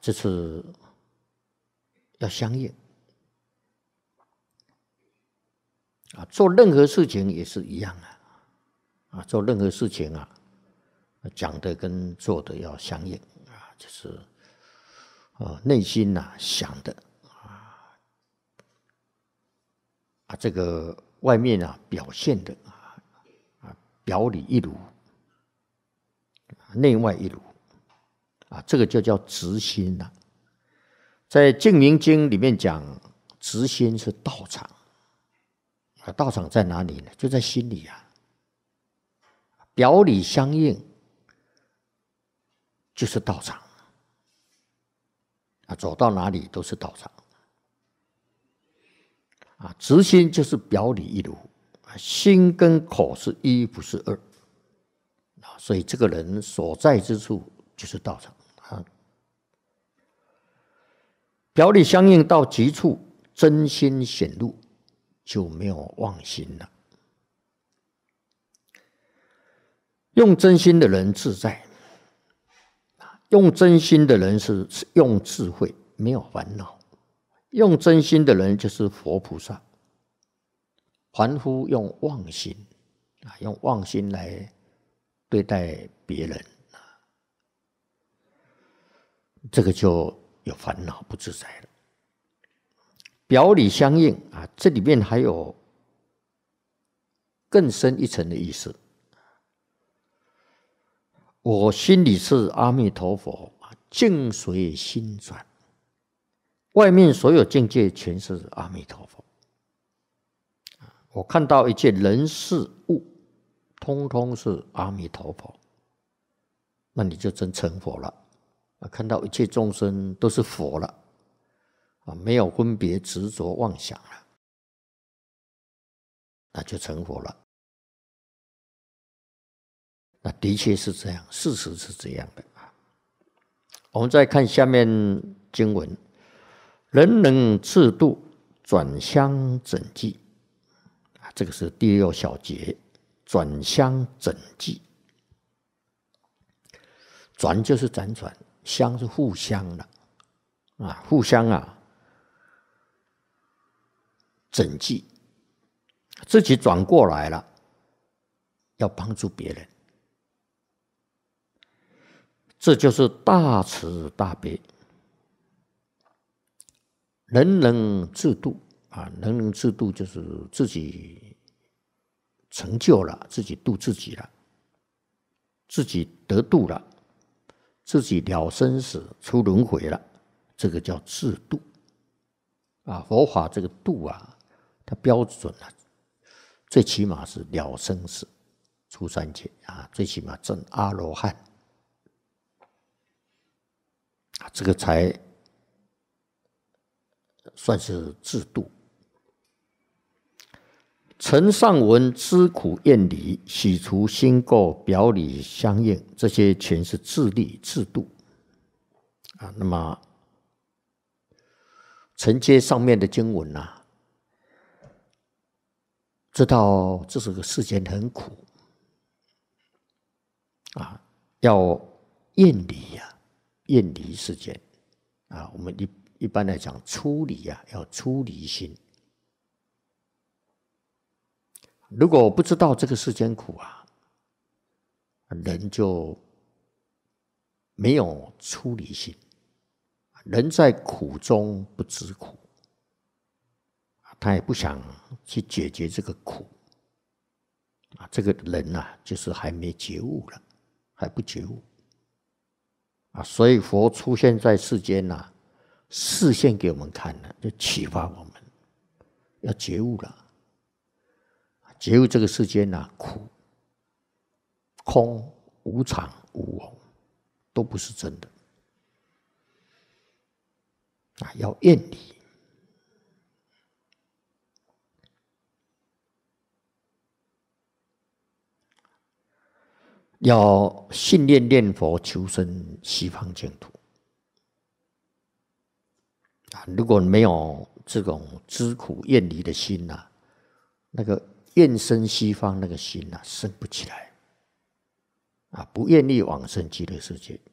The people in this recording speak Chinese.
这是要相应啊，做任何事情也是一样啊，做任何事情啊，讲的跟做的要相应啊，就是内心想的这个外面表现的表里一如，内外一如这个就叫直心在《净明经》里面讲，直心是道场道场在哪里呢？就在心里表里相应就是道场走到哪里都是道场直心就是表里一如，心跟口是一不是二所以这个人所在之处就是道场表里相应到极处，真心显露，就没有妄心了。用真心的人自在，用真心的人是用智慧，没有烦恼。用真心的人就是佛菩萨。凡夫用妄心用妄心来对待别人这个就有烦恼不自在了。表里相应这里面还有更深一层的意思。我心里是阿弥陀佛，境随心转，外面所有境界全是阿弥陀佛。我看到一切人事物通通是阿弥陀佛，那你就真成佛了。看到一切众生都是佛了没有分别执着妄想了，那就成佛了。那的确是这样，事实是这样的我们再看下面经文，人能自度，转相整寂这个是第六小节，转相整寂。转就是辗转，相是互相的互相整寂，自己转过来了，要帮助别人，这就是大慈大悲。人能自度人能自度就是自己成就了，自己度自己了，自己得度了，自己了生死出轮回了，这个叫自度佛法这个度它标准最起码是了生死出三界最起码证阿罗汉这个才算是自度。承上文知苦厌离，洗除心垢，表里相应，这些全是自利自度那么承接上面的经文知道这是个世间很苦要厌离厌离世间我们一般来讲出离要出离心。如果不知道这个世间苦人就没有出离心，人在苦中不知苦，他也不想去解决这个苦这个人就是还没觉悟了，还不觉悟所以佛出现在世间示现给我们看就启发我们要觉悟了。觉悟这个世间苦、空、无常、无我，都不是真的要厌离。要信念念佛，求生西方净土如果没有这种知苦厌离的心那个愿生西方那个心生不起来不愿意往生极乐世界